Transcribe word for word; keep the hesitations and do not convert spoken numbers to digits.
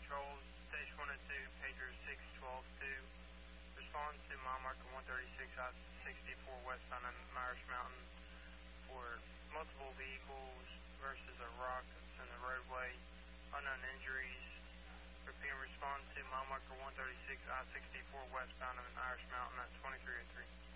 Patrol, Station one oh two, pager six twelve two. Respond to mile marker one thirty-six, I sixty-four westbound on Myers Mountain for multiple vehicles versus a rock that's in the roadway, unknown injuries. Repeat, respond to mile marker one thirty-six, I sixty-four westbound on Myers Mountain at twenty-three oh three.